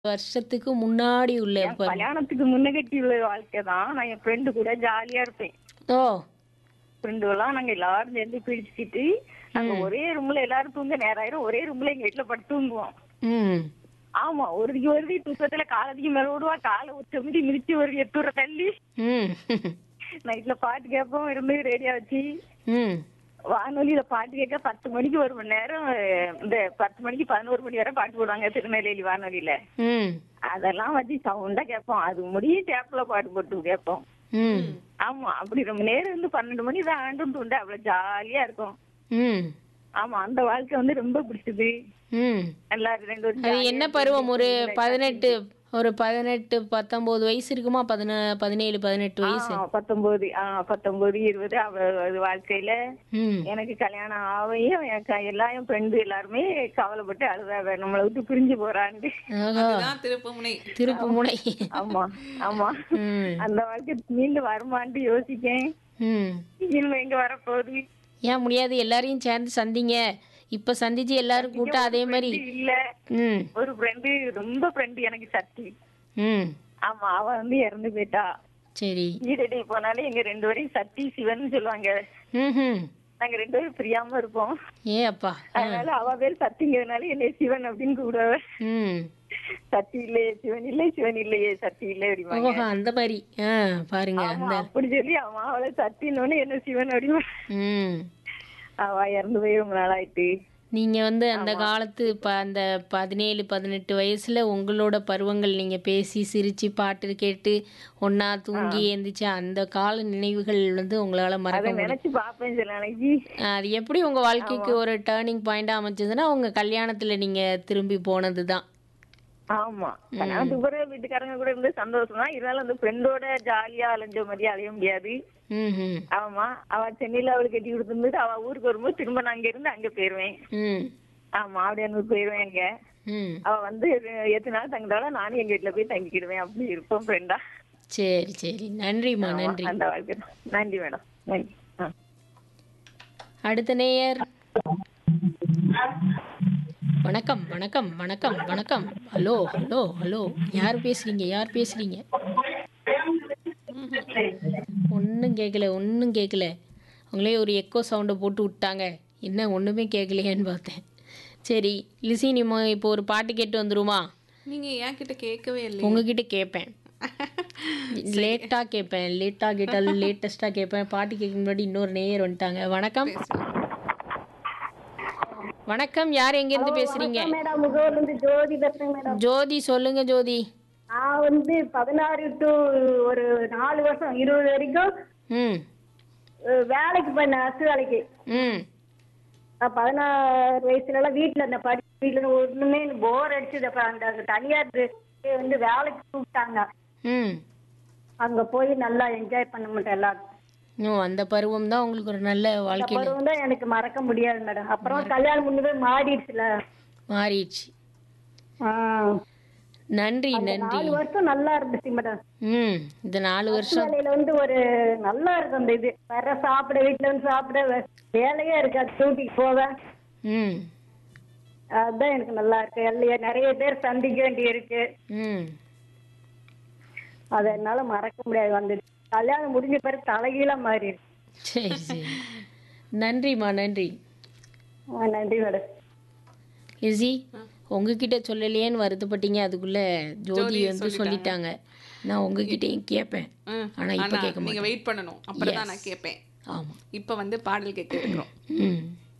வருஷத்துக்கு முன்னாடி உள்ள என் கல்யாணத்துக்கு முன்னகட்டி உள்ள வாழ்க்கை தான். நான் என் ஃப்ரெண்டு கூட ஜாலியா இருப்பேன். ஓ! ஃப்ரெண்டுலாம் நாங்க எல்லாரும் சேர்ந்து பிடிச்சிக்கிட்டு நாங்க ஒரே ரூம்ல எல்லாரும் தூங்க நேரம் ஆயிரும். ஒரே ரூம்ல எங்க வீட்டுல படுத்து தூங்குவோம். ம். ஆமா, ஒருத்தி தூக்கத்துல காலத்துக்கு மேல விடுவா, காலை உச்சமிடி மிதிச்சு ஒரு 8 தள்ளி ம். நைட்ல பாட்டு கேட்போம். இருந்து ரேடியோ வச்சு ம். வானொலியில பாட்டு கேட்க 10 மணிக்கு 1 மணி நேரம், இந்த 10 மணிக்கு 11 மணி வரை பாட்டு போடுவாங்க திருநெல்வேலி வானொலியில. ம். அதெல்லாம் வச்சு சவுண்டா கேட்போம். அது முடிய டேப்ல பாட்டு போட்டு கேட்போம். ம். ஆமா, அப்படி ரொம்ப நேரம் இருந்து 12 மணி தான் ஆண்டும் தூண்டு அவ்வளவு ஜாலியா இருக்கும். ம். ஆமா, அந்த வாழ்க்கை வந்து ரொம்ப பிடிச்சது. ம். எல்லாரும் 2 அது வருஷம் என்ன பருவம்? ஒரு 18 19 வயசு இருக்குமா? 17 18 வயசு. 19 19 20 அது வாழ்க்கையில ம். எனக்கு கல்யாணம் ஆவையும் என் ஃப்ரெண்டு எல்லாருமே கவலைப்பட்டு அழுதாவ, நம்மளை விட்டு பிரிஞ்சு போறான்னு. ஆஹா. அதுதான் திருப்புமுனை. திருப்புமுனை. ஆமா ஆமா, ம். அந்த வாழ்க்கை மீண்டும் வருமான்ட்டு யோசிக்கேன். ம். இனிமே எங்க வரப்போகுது? ஏன் முடியாது? எல்லாரையும் சேர்ந்து சந்திங்க. இப்ப சந்திச்சு எல்லாரும் கூட்ட அதே மாதிரி. இல்ல, ம். ஒரு ஃப்ரெண்டு, ரொம்ப ஃப்ரெண்டு எனக்கு சக்தி. ம். ஆமா, அவ வந்து இறந்து போயிட்டா. சரி. ஈடடி போனாலே எங்க 2 பேரையும் சக்தி சிவன் சொல்லுவாங்க. ம். நாங்க 2 பேரும் பிரியாம இருப்போம். ஏ அப்பா. அதனால அவ பேர் சக்திங்கிறதுனால என்னை சிவன் அப்படின்னு கூப்பிடுவ. ம். சக்தி இல்லையே சிவன் இல்லை, சிவன் இல்லையே சக்தி இல்லை அப்படிமா. ஓஹோ, அந்த மாதிரி. பாருங்க அந்த. அப்படி சொல்லி அவன் அவளை சக்தின்னு என்ன சிவன் அப்படிமா. ம். அவ இறந்து போய் ரொம்ப நாளாயிட்டு. நீங்க வந்து அந்த காலத்து அந்த 17 18 வயசுல உங்களோட பருவங்கள், நீங்க பேசி சிரிச்சு பாட்டு கேட்டு ஒன்னா தூங்கி எந்திரிச்சு அந்த கால நினைவுகள் வந்து உங்களால மறக்க அதை முடியும். நினைச்சு பாப்பேன் சில நாளைக்கு. அது எப்படி உங்க வாழ்க்கைக்கு ஒரு டேர்னிங் பாயிண்டா அமைச்சதுன்னா உங்க கல்யாணத்துல நீங்க திரும்பி போனதுதான். ஆமா, கல்யாணத்துக்கு பிறகு வீட்டுக்காரங்க கூட இருந்து சந்தோஷம் தான். இருந்தாலும் அந்த ஃப்ரெண்டோட ஜாலியா அலைஞ்ச மாதிரி அலைய முடியாது. ம். ஆமா, அவ சென்னையில அவளுக்கு கட்டி கொடுத்துருந்துட்டு அவ ஊருக்கு வரும்போது திரும்ப நான் அங்க இருந்து அங்க போயிருவேன். ம். ஆமா, அப்படியே போயிருவேன். அங்க ம். அவ வந்து எத்தனை நாள் தங்கிட்டாலும் நானும் எங்க வீட்டுல போய் தங்கிக்கிடுவேன். அப்படி இருப்போம் ஃப்ரெண்டா. சரி சரி, நன்றிம்மா. நன்றி. அந்த வாழ்க்கை தான். நன்றி மேடம், நன்றி. அடுத்த நேயர். வணக்கம் வணக்கம் வணக்கம் வணக்கம். ஹலோ ஹலோ ஹலோ, யார் பேசுறீங்க? யார் பேசுறீங்க? ஒன்றும் கேட்கல, ஒன்றும் கேட்கல. அவங்களே ஒரு எக்கோ சவுண்டை போட்டு விட்டாங்க. என்ன ஒன்றுமே கேட்கலையேன்னு பார்த்தேன். சரி லிசி, நீ இப்போ ஒரு பாட்டு கேட்டு வந்துருமா? நீங்க என்கிட்ட கேட்கவே இல்லை. உங்ககிட்ட கேட்பேன். லேட்டாக கேட்பேன். லேட்டாக கேட்டாலும் லேட்டஸ்ட்டாக கேட்பேன். பாட்டு கேட்க முன்னாடி இன்னொரு நேயர் வந்துட்டாங்க. வணக்கம் வணக்கம். யார் எங்கேருந்து பேசுறீங்க? மேடம், முகவூர்லேருந்து ஜோதி பேசுறேன் மேடம். ஜோதி, சொல்லுங்க ஜோதி. நான் வந்து 16 to ஒரு 4 வருஷம் 20 வரைக்கும் ம். வேலைக்கு போனேன், அரசு வேலைக்கு. ம். 16 வயசுல எல்லாம் வீட்டுல இருந்த வீட்டுல ஒண்ணுமே போர் அடிச்சது. அப்புறம் அந்த தனியார் வந்து வேலைக்கு கூப்பிட்டாங்க. ம். அங்க போய் நல்லா என்ஜாய் பண்ண மாட்டேன் எல்லாரும். அந்த பருவம் தான் உங்களுக்கு ஒரு நல்ல அந்த வாழ்க்கையில் பருவம் தான் எனக்கு மறக்க முடியாது மேடம். அப்புறம் கல்யாணம் முன்னே மாறிடுச்சுல. மாறிடுச்சு. நன்றி நன்றி. 4 வருஷம் நல்லா இருந்துச்சு மேடம். ம். இந்த 4 வருஷம் வேலையில வந்து ஒரு நல்லா இருக்கும். அந்த இது வர சாப்பிட, வீட்டுல இருந்து சாப்பிட, வேலையே இருக்காது. டியூட்டிக்கு போவேன். ம். அதுதான் எனக்கு நல்லா இருக்கு. நிறைய பேர் சந்திக்க வேண்டி இருக்கு. ம். அதை என்னால மறக்க முடியாது. வந்து கல்யாணம் முடிஞ்ச பிறகு தலைகீழா மாறி இருக்கு. சரி சரி, நன்றிம்மா. நன்றி. நன்றி மேடம். லிசி, உங்ககிட்ட சொல்லலையேன்னு வருத்தப்பட்டீங்க. அதுக்குள்ள ஜோதி வந்து சொல்லிட்டாங்க. நான் உங்ககிட்டயும் கேட்பேன். ஆனா இப்ப கேட்க நீங்க மாட்டேன். வெயிட் பண்ணணும், அப்புறம் தான் நான் கேட்பேன். ஆமா, இப்ப வந்து பாடல் கேட்க இருக்கிறோம். ம்.